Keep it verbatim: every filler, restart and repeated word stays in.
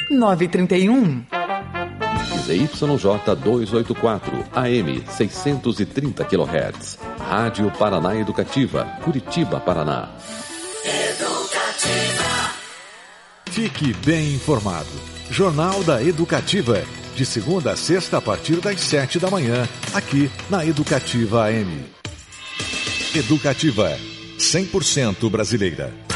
nove três um. Z Y J duzentos e oitenta e quatro, A M seiscentos e trinta quilohertz. Rádio Paraná Educativa, Curitiba, Paraná. Educativa. Fique bem informado. Jornal da Educativa. De segunda a sexta, a partir das sete da manhã, aqui na Educativa A M. Educativa, cem por cento brasileira.